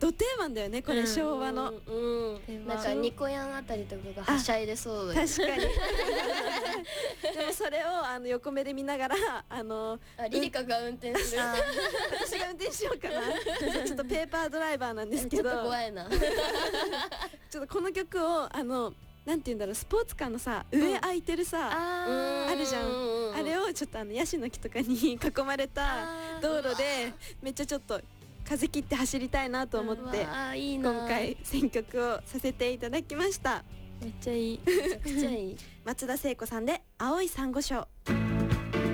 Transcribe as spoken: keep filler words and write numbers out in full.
ド定番だよねこれ、昭和の。 うんうん、なんかニコヤンあたりとかがはしゃいでそう確かにでもそれをあの横目で見ながらあのあリリカが運転する私が運転しようかなちょっとペーパードライバーなんですけどちょっと怖いなちょっとこの曲をあのなんていうんだろう、スポーツカーのさ上空いてるさ、うん、あ, あるじゃん、あれをちょっとあのヤシの木とかに囲まれた道路でめっちゃちょっと風切って走りたいなと思っていいな、 今回選曲をさせていただきました。 めっちゃいい、めちゃくちゃいい松田聖子さんで青い珊瑚礁。